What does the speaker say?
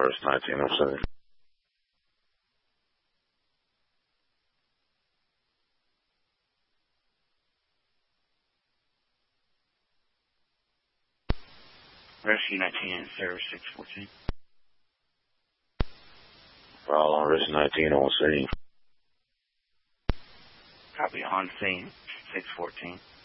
Risk 1907. Rescue 19, service 614. All on Risk 19 on scene. Copy, on scene 614.